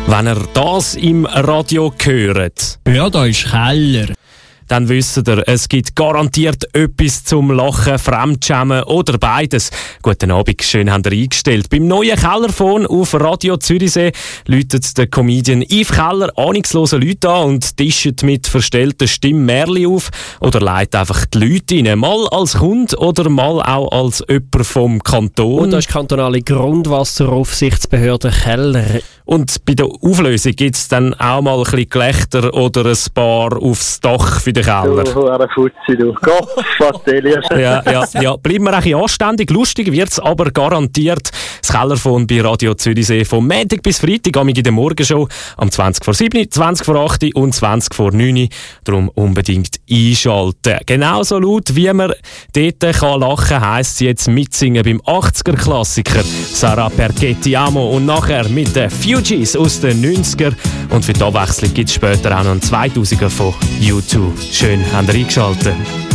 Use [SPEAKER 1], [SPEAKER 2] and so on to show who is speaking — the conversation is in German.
[SPEAKER 1] Wenn ihr das im Radio hört,
[SPEAKER 2] Ja, da ist Keller.
[SPEAKER 1] dann wisst ihr, es gibt garantiert etwas zum Lachen, Fremdschämen oder beides. Guten Abend, schön habt ihr eingestellt. Beim neuen Kellerphone auf Radio Zürichsee läutet der Comedian Yves Keller ahnungslose Leute an und tischt mit verstellter Stimme Märchen auf oder leitet einfach die Leute rein. Mal als Kunde oder mal auch als jemand vom Kanton.
[SPEAKER 2] Und da ist die kantonale Grundwasseraufsichtsbehörde Keller.
[SPEAKER 1] Und bei der Auflösung gibt es dann auch mal ein bisschen Gelächter oder ein paar aufs Dach für den Keller.
[SPEAKER 3] Du, eine Fuzzi, du. Gott, Fatelia.
[SPEAKER 1] Ja. Bleiben wir ein bisschen anständig. Lustig wird es aber garantiert. Das Kellerphone bei Radio Zürichsee vom Montag bis Freitag, in der Morgenshow, am 20 vor 7, 20 vor 8 und 20 vor 9. Darum unbedingt einschalten. Genauso laut, wie man dort lachen kann, heisst es jetzt mitsingen beim 80er-Klassiker Sarà perché ti amo und nachher mit den Fugees aus den 90er. Und für die Abwechslung gibt es später auch noch einen 2000er von U2. Schön, habt ihr eingeschaltet.